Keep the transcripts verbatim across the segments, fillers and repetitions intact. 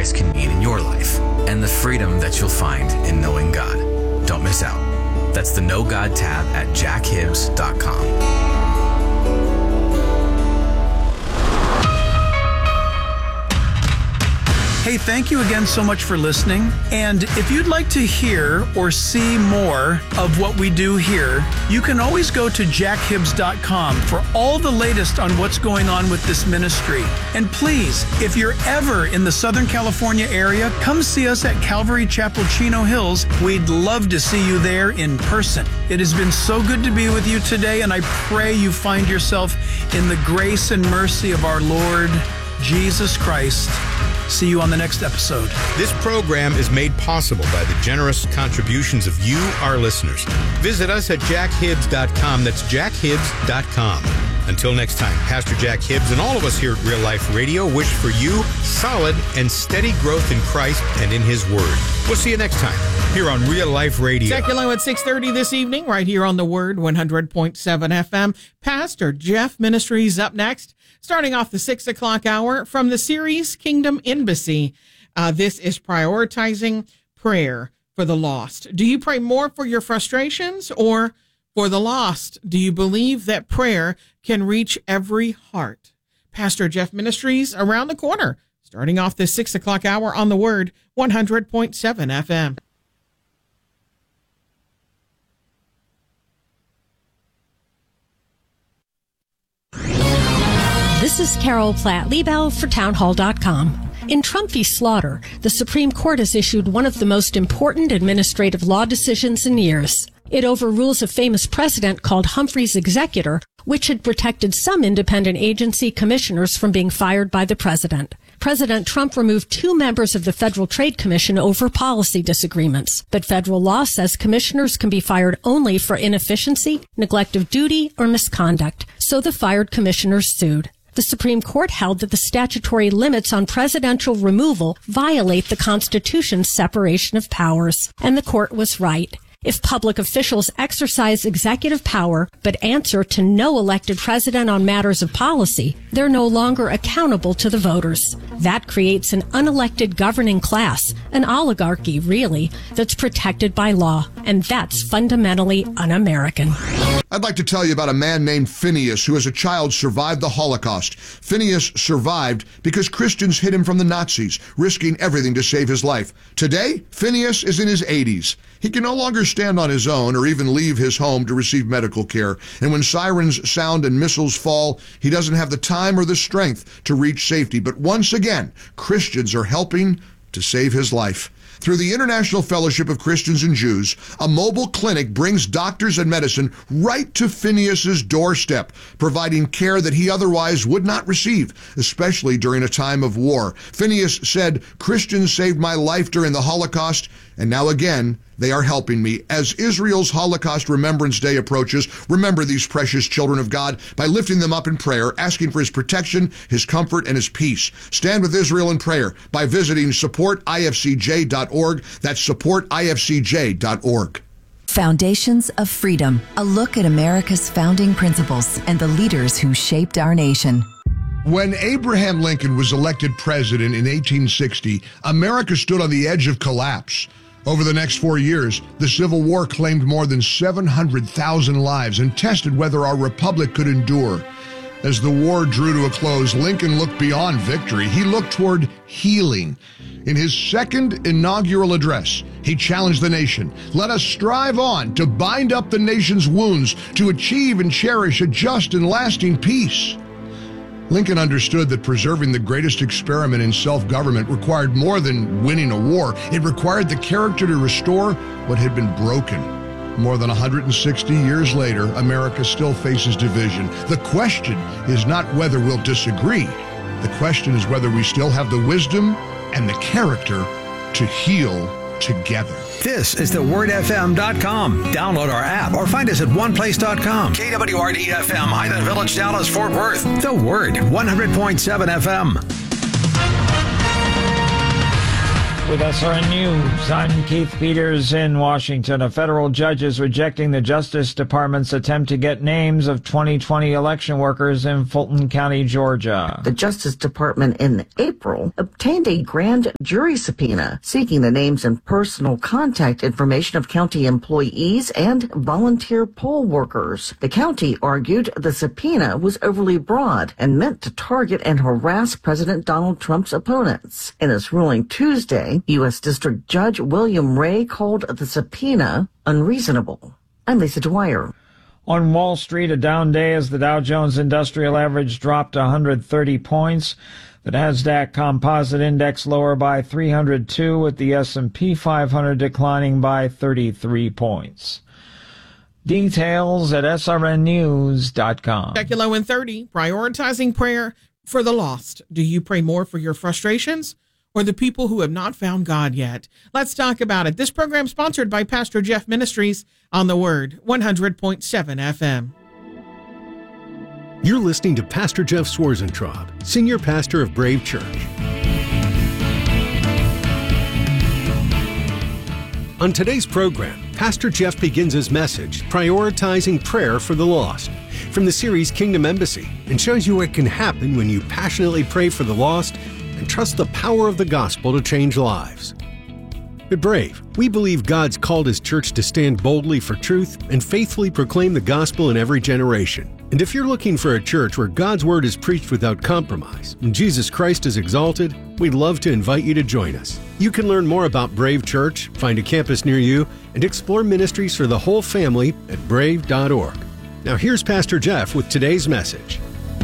Christ can mean in your life and the freedom that you'll find in knowing God. Don't miss out. That's the Know God tab at jack hibbs dot com. Hey, thank you again so much for listening. And if you'd like to hear or see more of what we do here, you can always go to jack hibbs dot com for all the latest on what's going on with this ministry. And please, if you're ever in the Southern California area, come see us at Calvary Chapel, Chino Hills. We'd love to see you there in person. It has been so good to be with you today, and I pray you find yourself in the grace and mercy of our Lord Jesus Christ. See you on the next episode. This program is made possible by the generous contributions of you, our listeners. Visit us at jack hibbs dot com. That's jack hibbs dot com. Until next time, Pastor Jack Hibbs and all of us here at Real Life Radio wish for you solid and steady growth in Christ and in His Word. We'll see you next time here on Real Life Radio. Secular at six thirty this evening, right here on The Word, one hundred point seven F M. Pastor Jeff Ministries up next. Starting off the six o'clock hour from the series Kingdom Embassy. Uh, this is prioritizing prayer for the lost. Do you pray more for your frustrations or for the lost? Do you believe that prayer can reach every heart? Pastor Jeff Ministries around the corner. Starting off this six o'clock hour on The Word, one hundred point seven F M. This is Carol Platt-Liebau for townhall dot com. In Trump v. Slaughter, the Supreme Court has issued one of the most important administrative law decisions in years. It overrules a famous precedent called Humphrey's Executor, which had protected some independent agency commissioners from being fired by the president. President Trump removed two members of the Federal Trade Commission over policy disagreements, but federal law says commissioners can be fired only for inefficiency, neglect of duty, or misconduct, so the fired commissioners sued. The Supreme Court held that the statutory limits on presidential removal violate the Constitution's separation of powers, and the court was right. If public officials exercise executive power but answer to no elected president on matters of policy, they're no longer accountable to the voters. That creates an unelected governing class, an oligarchy, really, that's protected by law, and that's fundamentally un-American. I'd like to tell you about a man named Phineas who as a child survived the Holocaust. Phineas survived because Christians hid him from the Nazis, risking everything to save his life. Today, Phineas is in his eighties. He can no longer stand on his own or even leave his home to receive medical care. And when sirens sound and missiles fall, he doesn't have the time or the strength to reach safety. But once again, Christians are helping to save his life. Through the International Fellowship of Christians and Jews, a mobile clinic brings doctors and medicine right to Phineas's doorstep, providing care that he otherwise would not receive, especially during a time of war. Phineas said, "Christians saved my life during the Holocaust, and now again, they are helping me." As Israel's Holocaust Remembrance Day approaches, remember these precious children of God by lifting them up in prayer, asking for His protection, His comfort, and His peace. Stand with Israel in prayer by visiting support I F C J dot org. That's support I F C J dot org. Foundations of Freedom, a look at America's founding principles and the leaders who shaped our nation. When Abraham Lincoln was elected president in eighteen sixty, America stood on the edge of collapse. Over the next four years, the Civil War claimed more than seven hundred thousand lives and tested whether our republic could endure. As the war drew to a close, Lincoln looked beyond victory. He looked toward healing. In his second inaugural address, he challenged the nation. Let us strive on to bind up the nation's wounds, to achieve and cherish a just and lasting peace. Lincoln understood that preserving the greatest experiment in self-government required more than winning a war. It required the character to restore what had been broken. More than one hundred sixty years later, America still faces division. The question is not whether we'll disagree. The question is whether we still have the wisdom and the character to heal together. This is the word F M dot com. Download our app or find us at one place dot com. K W R D F M, Highland Village, Dallas, Fort Worth. The Word, one hundred point seven F M. With S R N News, I'm Keith Peters in Washington. A federal judge is rejecting the Justice Department's attempt to get names of twenty twenty election workers in Fulton County, Georgia. The Justice Department in April obtained a grand jury subpoena seeking the names and personal contact information of county employees and volunteer poll workers. The county argued the subpoena was overly broad and meant to target and harass President Donald Trump's opponents. In his ruling Tuesday, U S District Judge William Ray called the subpoena unreasonable. I'm Lisa Dwyer. On Wall Street, a down day as the Dow Jones Industrial Average dropped one hundred thirty points. The Nasdaq Composite Index lower by three hundred two, with the S and P five hundred declining by thirty-three points. Details at S R N news dot com. Jackie Lowe in thirty, prioritizing prayer for the lost. Do you pray more for your frustrations or the people who have not found God yet? Let's talk about it. This program sponsored by Pastor Jeff Ministries on the Word, one hundred point seven F M. You're listening to Pastor Jeff Swarzentraub, Senior Pastor of Brave Church. On today's program, Pastor Jeff begins his message, Prioritizing Prayer for the Lost, from the series Kingdom Embassy, and shows you what can happen when you passionately pray for the lost and trust the power of the gospel to change lives. At Brave, we believe God's called His church to stand boldly for truth and faithfully proclaim the gospel in every generation. And if you're looking for a church where God's word is preached without compromise and Jesus Christ is exalted, we'd love to invite you to join us. You can learn more about Brave Church, find a campus near you, and explore ministries for the whole family at brave dot org. Now here's Pastor Jeff with today's message.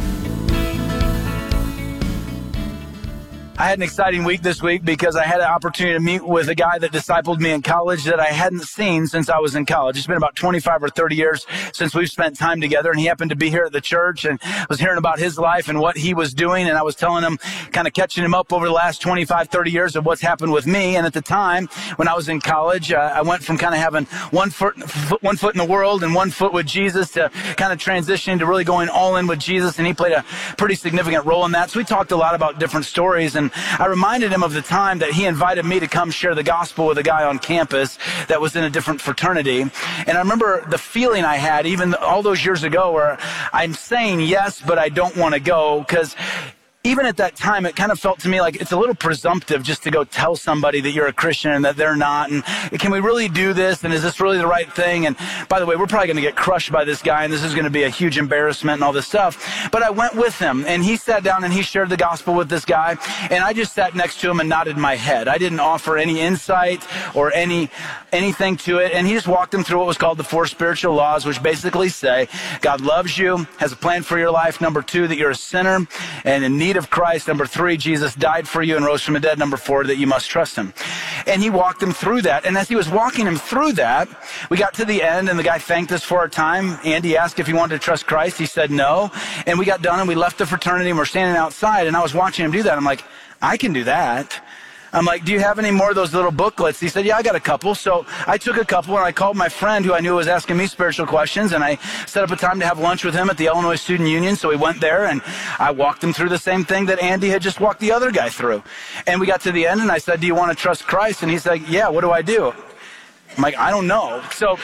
I had an exciting week this week because I had an opportunity to meet with a guy that discipled me in college that I hadn't seen since I was in college. It's been about twenty-five or thirty years since we've spent time together, and he happened to be here at the church and was hearing about his life and what he was doing, and I was telling him, kind of catching him up over the last twenty-five, thirty years of what's happened with me. And at the time, when I was in college, uh, I went from kind of having one foot, one foot in the world and one foot with Jesus to kind of transitioning to really going all in with Jesus, and he played a pretty significant role in that. So we talked a lot about different stories, and I reminded him of the time that he invited me to come share the gospel with a guy on campus that was in a different fraternity. And I remember the feeling I had even all those years ago where I'm saying yes, but I don't want to go, because even at that time, it kind of felt to me like it's a little presumptive just to go tell somebody that you're a Christian and that they're not. And can we really do this? And is this really the right thing? And by the way, we're probably going to get crushed by this guy, and this is going to be a huge embarrassment and all this stuff. But I went with him, and he sat down and he shared the gospel with this guy. And I just sat next to him and nodded my head. I didn't offer any insight or any anything to it. And he just walked him through what was called the four spiritual laws, which basically say God loves you, has a plan for your life. Number two, that you're a sinner and in need of Christ. Number three, Jesus died for you and rose from the dead. Number four, that you must trust him. And he walked him through that. And as he was walking him through that, we got to the end, and the guy thanked us for our time. Andy asked if he wanted to trust Christ. He said no. And we got done, and we left the fraternity, and we're standing outside, and I was watching him do that. I'm like, I can do that. I'm like, do you have any more of those little booklets? He said, yeah, I got a couple. So I took a couple, and I called my friend who I knew was asking me spiritual questions, and I set up a time to have lunch with him at the Illinois Student Union. So we went there, and I walked him through the same thing that Andy had just walked the other guy through. And we got to the end, and I said, do you want to trust Christ? And he's like, yeah, what do I do? I'm like, I don't know. So...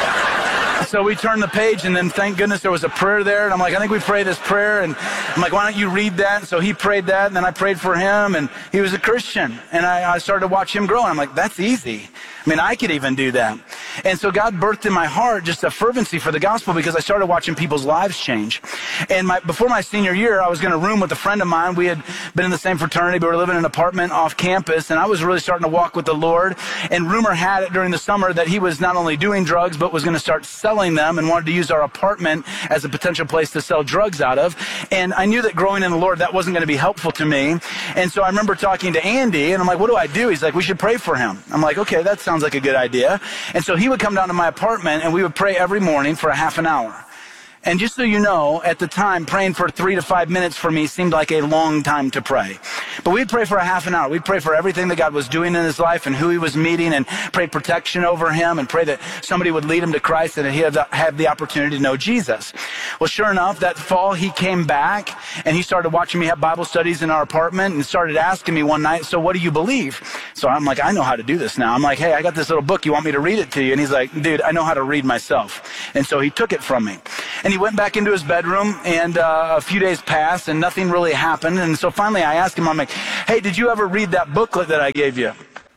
So we turned the page, and then thank goodness there was a prayer there. And I'm like, I think we pray this prayer. And I'm like, why don't you read that? And so he prayed that, and then I prayed for him, and he was a Christian. And I, I started to watch him grow, and I'm like, that's easy. I mean, I could even do that. And so God birthed in my heart just a fervency for the gospel because I started watching people's lives change. And my, before my senior year, I was going to room with a friend of mine. We had been in the same fraternity, but we were living in an apartment off campus, and I was really starting to walk with the Lord. And rumor had it during the summer that he was not only doing drugs, but was going to start selling them and wanted to use our apartment as a potential place to sell drugs out of. And I knew that growing in the Lord, that wasn't going to be helpful to me. And so I remember talking to Andy, and I'm like, what do I do? He's like, we should pray for him. I'm like, okay, that sounds like a good idea. And so he would come down to my apartment, and we would pray every morning for a half an hour. And just so you know, at the time, praying for three to five minutes for me seemed like a long time to pray. But we'd pray for a half an hour. We'd pray for everything that God was doing in his life and who he was meeting, and pray protection over him, and pray that somebody would lead him to Christ and that he'd have the opportunity to know Jesus. Well, sure enough, that fall he came back and he started watching me have Bible studies in our apartment and started asking me one night, so what do you believe? So I'm like, I know how to do this now. I'm like, hey, I got this little book. You want me to read it to you? And he's like, dude, I know how to read myself. And so he took it from me. And he went back into his bedroom, and uh, a few days passed and nothing really happened. And so finally I asked him, I'm like, hey, did you ever read that booklet that I gave you?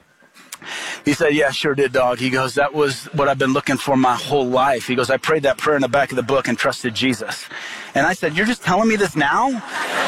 He said, yeah, sure did, dog. He goes, that was what I've been looking for my whole life. He goes, I prayed that prayer in the back of the book and trusted Jesus. And I said, you're just telling me this now?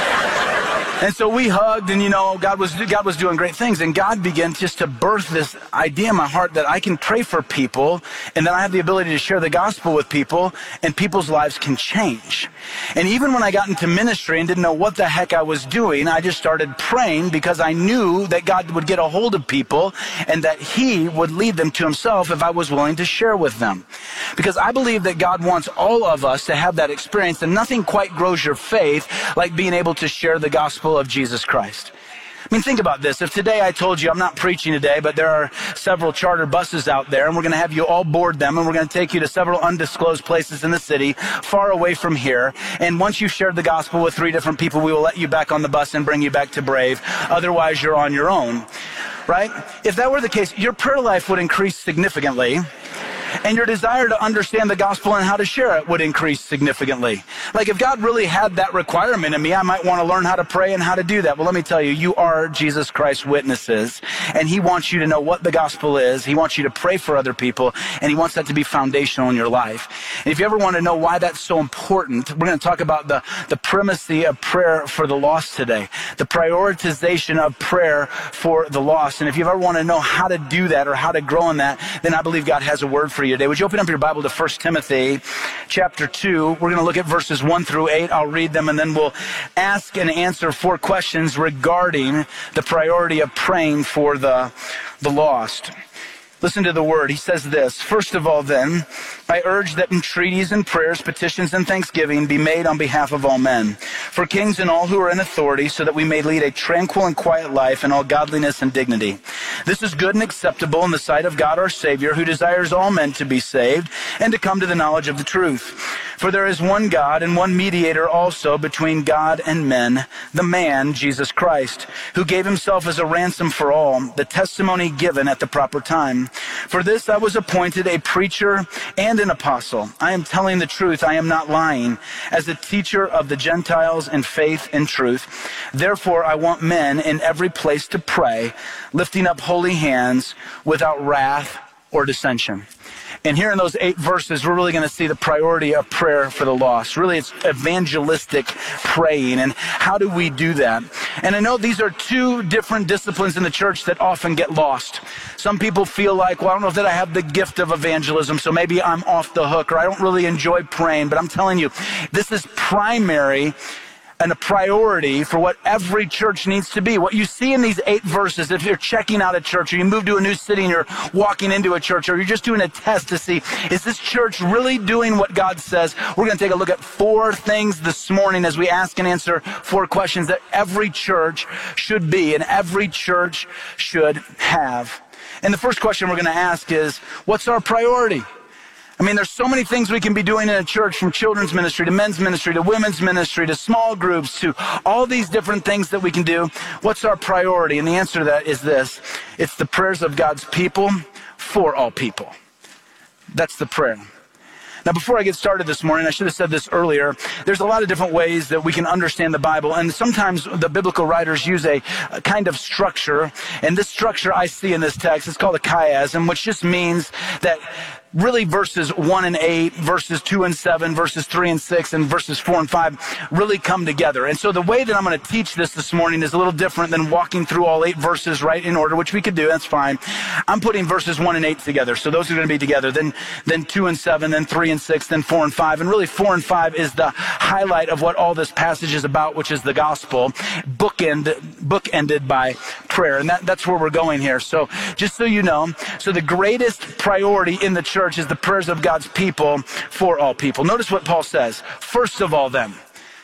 And so we hugged, and, you know, God was, God was doing great things. And God began just to birth this idea in my heart that I can pray for people, and that I have the ability to share the gospel with people, and people's lives can change. And even when I got into ministry and didn't know what the heck I was doing, I just started praying, because I knew that God would get a hold of people and that he would lead them to himself if I was willing to share with them. Because I believe that God wants all of us to have that experience, and nothing quite grows your faith like being able to share the gospel of Jesus Christ. I mean, think about this. If today I told you, I'm not preaching today, but there are several charter buses out there, and we're going to have you all board them, and we're going to take you to several undisclosed places in the city, far away from here. And once you've shared the gospel with three different people, we will let you back on the bus and bring you back to Brave. Otherwise, you're on your own, right? If that were the case, your prayer life would increase significantly, and your desire to understand the gospel and how to share it would increase significantly. Like, if God really had that requirement in me, I might want to learn how to pray and how to do that. Well, let me tell you, you are Jesus Christ's witnesses, and he wants you to know what the gospel is. He wants you to pray for other people, and he wants that to be foundational in your life. And if you ever want to know why that's so important, we're going to talk about the, the primacy of prayer for the lost today, the prioritization of prayer for the lost. And if you ever want to know how to do that or how to grow in that, then I believe God has a word for you today. Would you open up your Bible to First Timothy chapter two? We're going to look at verses one through eight. I'll read them, and then we'll ask and answer four questions regarding the priority of praying for the, the lost. Listen to the word. He says this: first of all, then, I urge that entreaties and prayers, petitions and thanksgiving be made on behalf of all men, for kings and all who are in authority, so that we may lead a tranquil and quiet life in all godliness and dignity. This is good and acceptable in the sight of God our Savior, who desires all men to be saved and to come to the knowledge of the truth. For there is one God and one mediator also between God and men, the man, Jesus Christ, who gave himself as a ransom for all, the testimony given at the proper time. For this I was appointed a preacher and an apostle. I am telling the truth, I am not lying, as a teacher of the Gentiles in faith and truth. Therefore I want men in every place to pray, lifting up holy hands without wrath or dissension. And here in those eight verses, we're really going to see the priority of prayer for the lost. Really, it's evangelistic praying. And how do we do that? And I know these are two different disciplines in the church that often get lost. Some people feel like, well, I don't know if that I have the gift of evangelism, so maybe I'm off the hook, or I don't really enjoy praying. But I'm telling you, this is primary and a priority for what every church needs to be. What you see in these eight verses, if you're checking out a church, or you move to a new city and you're walking into a church, or you're just doing a test to see, is this church really doing what God says? We're going to take a look at four things this morning as we ask and answer four questions that every church should be and every church should have. And the first question we're going to ask is, what's our priority? I mean, there's so many things we can be doing in a church, from children's ministry to men's ministry to women's ministry to small groups to all these different things that we can do. What's our priority? And the answer to that is this: it's the prayers of God's people for all people. That's the prayer. Now, before I get started this morning, I should have said this earlier. There's a lot of different ways that we can understand the Bible, and sometimes the biblical writers use a, a kind of structure, and this structure I see in this text is called a chiasm, which just means that really verses one and eight, verses two and seven, verses three and six, and verses four and five really come together. And so the way that I'm going to teach this this morning is a little different than walking through all eight verses right in order, which we could do. That's fine. I'm putting verses one and eight together. So those are going to be together. Then, then two and seven, then three and six, then four and five. And really four and five is the highlight of what all this passage is about, which is the gospel, bookend, bookended by prayer. And that, that's where we're going here. So just so you know, so the greatest priority in the church Church is the prayers of God's people for all people. Notice what Paul says. First of all, then,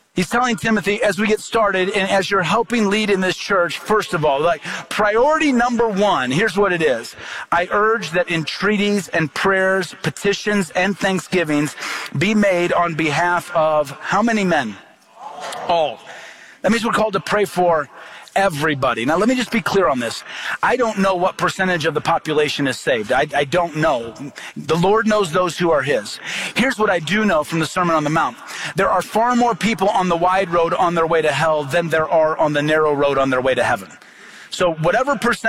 He's telling Timothy, as we get started and as you're helping lead in this church, first of all, like priority number one, here's what it is. I urge that entreaties and prayers, petitions and thanksgivings be made on behalf of how many men? All. That means we're called to pray for everybody. Now, let me just be clear on this. I don't know what percentage of the population is saved. I, I don't know. The Lord knows those who are his. Here's what I do know from the Sermon on the Mount. There are far more people on the wide road on their way to hell than there are on the narrow road on their way to heaven. So whatever percentage